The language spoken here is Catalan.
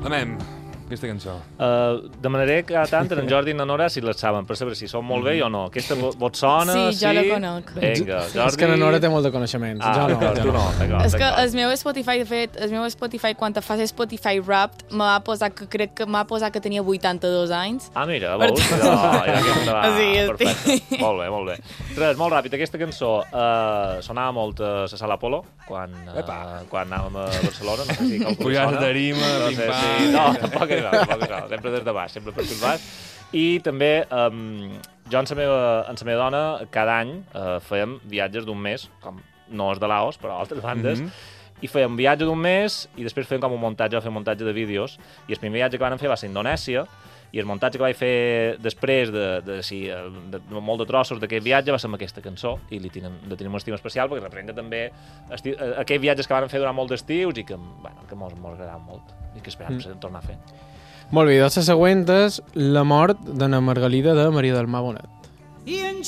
Amem, aquesta cançó. Demanaré cada tant en Jordi i na Nora si les saben, per saber si són molt bé o no. Aquesta vos sona? Sí, jo la conec. Vinga, Jordi... És que na Nora té molt de coneixements. Jo no. Tu no. És que el meu Spotify, de fet, quan te fas Spotify Wrapped, crec que m'ha posat que tenia 82 anys. Mira, veus? Sí, perfecte. Molt bé. Res, molt ràpid, aquesta cançó sonava molt a la Sala Apolo, quan anàvem a Barcelona, no sé si qualcú Pujar a tarima, pim-pam... No, tampoc és igual, sempre des de baix, sempre per tot baix. I també jo amb la meva dona cada any fèiem viatges d'un mes, com no és de Laos, però altres bandes, i fèiem un viatge d'un mes i després fèiem com un muntatge de vídeos, i el primer viatge que vam fer va ser a Indonèsia, i el muntatge que vaig fer després de molt de trossos d'aquest viatge va ser amb aquesta cançó, i li tenim una estima especial perquè representa també aquells viatges que vam fer durant molt d'estius i que mos agradaven molt i que esperem tornar a fer. Molt bé, doncs la següent és La mort de na Margalida de Maria del Mar Bonet. I en